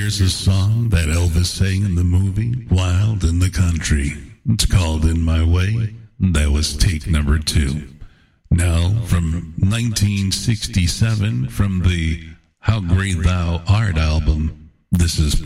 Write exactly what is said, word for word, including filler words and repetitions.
Here's a song that Elvis sang in the movie Wild in the Country. It's called In My Way. That was take number two. Now, from nineteen sixty-seven, from the How Great Thou Art album, this is